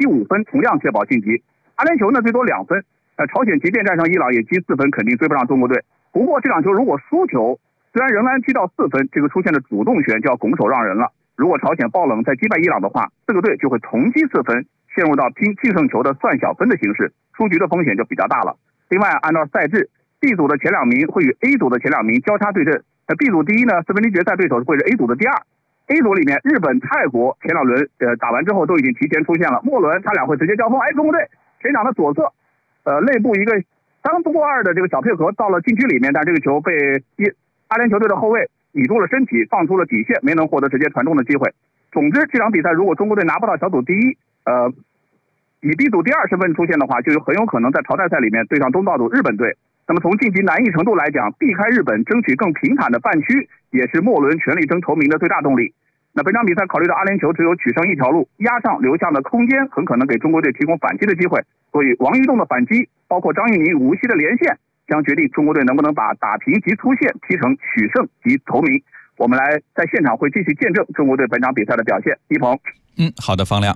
5分同样确保晋级。阿联酋呢最多2分，朝鲜即便战胜伊朗也积4分，肯定追不上中国队。不过这场球如果输球，虽然仍然踢到4分，这个出现的主动权就要拱手让人了。如果朝鲜爆冷再击败伊朗的话，这个队就会同积4分，陷入到拼净胜球的算小分的形式，出局的风险就比较大了。另外，按照赛制 ，B 组的前2名会与 A 组的前2名交叉对阵。B 组第一呢，4分之一决赛对手会是 A 组的第2。A 组里面，日本、泰国前2轮打完之后都已经提前出现了，末轮他俩会直接交锋。中国队前场的左侧，内部一个3多2的这个小配合到了禁区里面，但这个球被阿联酋队的后卫倚住了身体，放出了底线，没能获得直接传中的机会。总之，这场比赛如果中国队拿不到小组第一，以 B 组第2身份出现的话，就很有可能在淘汰赛里面对上东道主日本队。那么从晋级难易程度来讲，避开日本，争取更平坦的半区，也是末轮全力争头名的最大动力。那本场比赛考虑到阿联酋只有取胜一条路，压上留下的空间很可能给中国队提供反击的机会，所以王玉栋的反击，包括张玉宁、吴曦的连线，将决定中国队能不能把打平及出线踢成取胜及头名。我们来在现场会继续见证中国队本场比赛的表现。一鹏， 好的，方亮。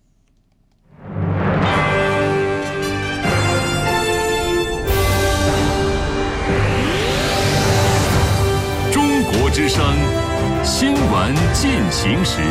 中国之声新闻进行时。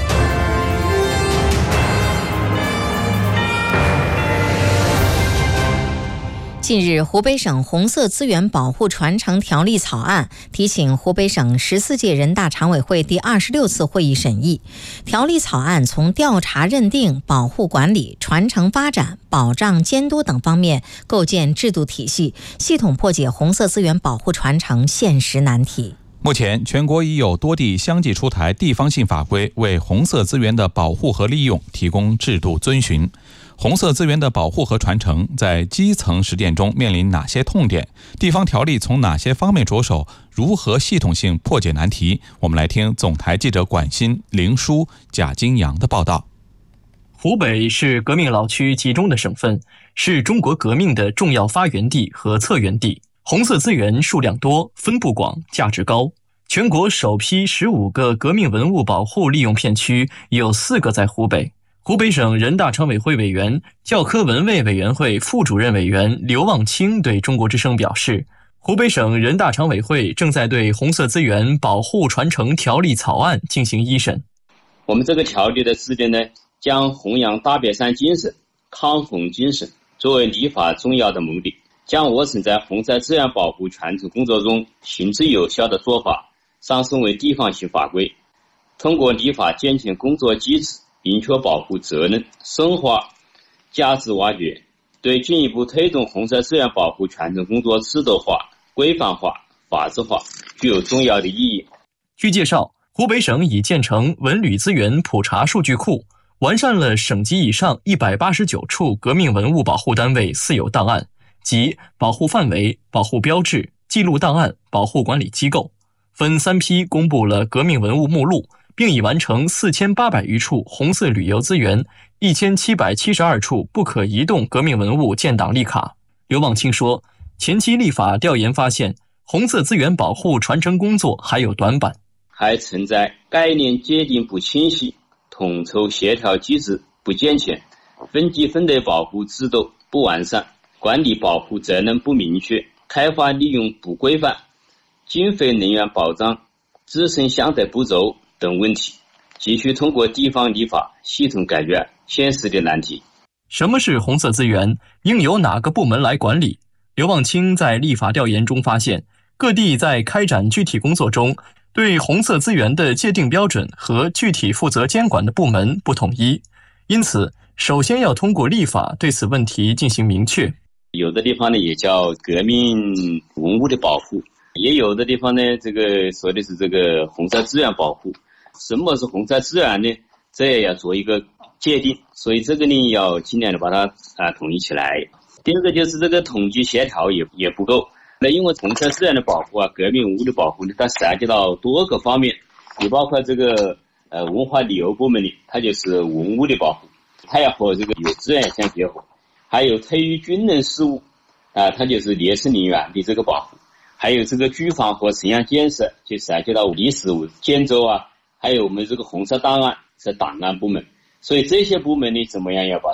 近日，湖北省红色资源保护传承条例草案提请湖北省14届人大常委会第26次会议审议。条例草案从调查认定、保护管理、传承发展、保障监督等方面构建制度体系，系统破解红色资源保护传承现实难题。 目前，全国已有多地相继出台地方性法规，为红色资源的保护和利用提供制度遵循。红色资源的保护和传承在基层实践中面临哪些痛点？地方条例从哪些方面着手？如何系统性破解难题？我们来听总台记者管鑫、凌书、贾金阳的报道。 湖北是革命老区集中的省份，是中国革命的重要发源地和策源地。红色资源数量多，分布广，价值高。全国首批15个革命文物保护利用片区有4个在湖北。湖北省人大常委会委员、教科文卫委员会副主任委员刘望清对中国之声表示，湖北省人大常委会正在对红色资源保护传承条例草案进行一审。 我们这个条例的制定呢，将弘扬大别山精神、抗洪精神作为立法重要的目的，将我省在红色资源保护传承工作中行之有效的做法上升为地方性法规，通过立法健全工作机制，明确保护责任，深化价值挖掘，对进一步推动红色资源保护传承工作制度化、规范化、法治化具有重要的意义。 据介绍，湖北省已建成文旅资源普查数据库，完善了省级以上189处革命文物保护单位私有档案，即保护范围、保护标志、记录档案、保护管理机构，分3批公布了革命文物目录，并已完成4800余处红色旅游资源、1772处不可移动革命文物建档立卡。刘望清说，前期立法调研发现，红色资源保护传承工作还有短板， 还存在概念界定不清晰、统筹协调机制不健全、分级分类保护制度不完善、管理保护责任不明确、开发利用不规范、经费人员保障、自身相对不周等问题，急需通过地方立法系统解决现实的难题。 什么是红色资源？应由哪个部门来管理？刘望清在立法调研中发现，各地在开展具体工作中，对红色资源的界定标准和具体负责监管的部门不统一，因此首先要通过立法对此问题进行明确。 有的地方呢也叫革命文物的保护，也有的地方呢这个说的是这个红色资源保护。什么是红色资源呢？这也要做一个界定，所以这个呢要尽量的把它统一起来。第二个就是这个统计协调也不够。那因为红色资源的保护革命文物的保护呢，它涉及到多个方面，也包括这个文化旅游部门呢，它就是文物的保护，它要和这个有资源相结合。还有退役军人事务它就是烈士陵园的这个保护。还有这个居房和城乡建设，就涉及到历史建筑还有我们这个红色档案是档案部门。所以这些部门呢，怎么样要把